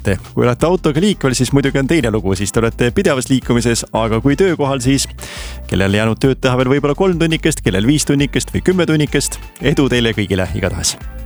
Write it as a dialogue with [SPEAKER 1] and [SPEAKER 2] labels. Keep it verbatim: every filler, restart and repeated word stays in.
[SPEAKER 1] olete. Kui olete autoga liikvel, siis muidugi on teine lugu, siis te olete pidevas liikumises, aga kui töökohal, siis kellel jäänud tööd teha veel võib-olla kolm tunnikest, kellel viis tunnikest või kümme tunnikest, edu teile kõigile igatahes.